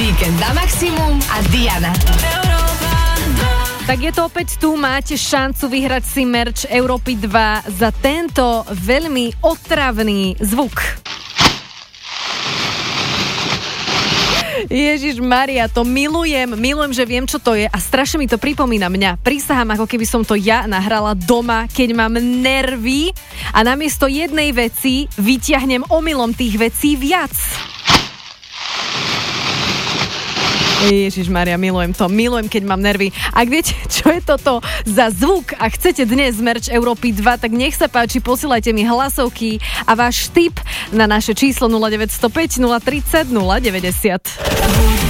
Víkend na maximum a Diana. Tak je to opäť tu, máte šancu vyhrať si merch Európy 2 za tento veľmi otravný zvuk. Ježiš Maria, to milujem, že viem, čo to je a strašne mi to pripomína mňa. Prísahám, ako keby som to ja nahrala doma, keď mám nervy a namiesto jednej veci vyťahnem omylom tých vecí viac. Ježišmaria, milujem to, keď mám nervy. Ak viete, čo je toto za zvuk a chcete dnes merch Európy 2, tak nech sa páči, posielajte mi hlasovky a váš tip na naše číslo 0905 030 090.